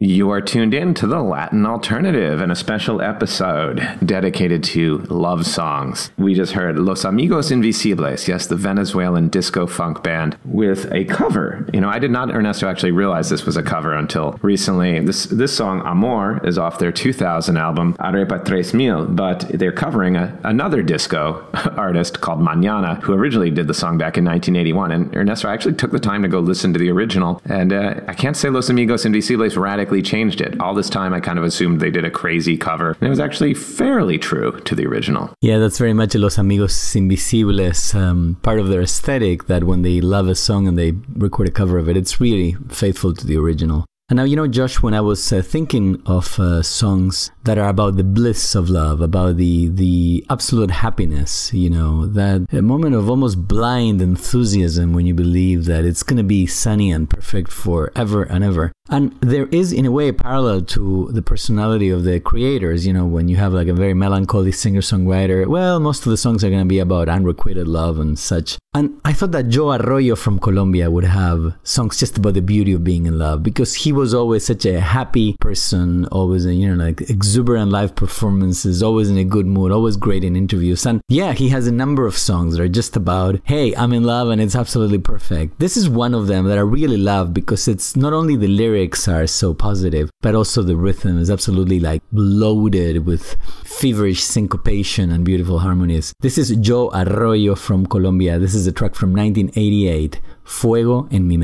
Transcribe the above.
You are tuned in to the Latin Alternative and a special episode dedicated to love songs. We just heard Los Amigos Invisibles, yes, the Venezuelan disco funk band, with a cover. You know, I did not, Ernesto, actually realize this was a cover until recently. This song, Amor, is off their 2000 album, Arepa 3000, but they're covering another disco artist called Mañana, who originally did the song back in 1981. And Ernesto, I actually took the time to go listen to the original, and I can't say Los Amigos Invisibles radically changed it. All this time I kind of assumed they did a crazy cover, and it was actually fairly true to the original. Yeah, that's very much Los Amigos Invisibles, part of their aesthetic, that when they love a song and they record a cover of it, it's really faithful to the original. And now, you know, Josh, when I was thinking of songs that are about the bliss of love, about the absolute happiness, you know, that a moment of almost blind enthusiasm when you believe that it's going to be sunny and perfect forever and ever. And there is, in a way, a parallel to the personality of the creators. You know, when you have like a very melancholy singer-songwriter, well, most of the songs are going to be about unrequited love and such. And I thought that Joe Arroyo from Colombia would have songs just about the beauty of being in love, because he was always such a happy person, always, you know, like exuberant live performances, always in a good mood, always great in interviews. And yeah, he has a number of songs that are just about, hey, I'm in love and it's absolutely perfect. This is one of them that I really love, because it's not only the lyrics are so positive, but also the rhythm is absolutely like loaded with feverish syncopation and beautiful harmonies. This is Joe Arroyo from Colombia. This is a track from 1988, Fuego en mi mente.